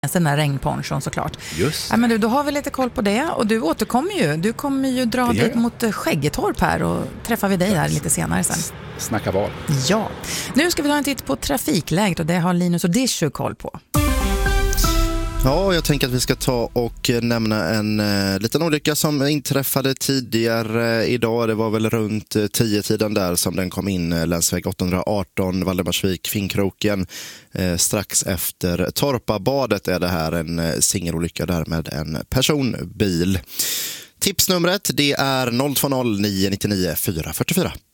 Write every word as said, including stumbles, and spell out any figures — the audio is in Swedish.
den där regnponchon såklart. Just. Ja, men du, då har vi lite koll på det och du återkommer ju. Du kommer ju dra dit mot Skäggetorp här och träffar vi dig där lite senare sen. Snacka val. Ja. Nu ska vi ta en titt på trafikläget och det har Linus och Dishu koll på. Ja, jag tänker att vi ska ta och nämna en eh, liten olycka som inträffade tidigare idag. Det var väl runt eh, tio tiden där som den kom in, eh, länsväg åttahundraarton, Valdemarsvik, Finkroken. Eh, strax efter Torpabadet är det här en eh, singelolycka där med en personbil. Tipsnumret det är noll två noll nio nio nio fyra fyra fyra.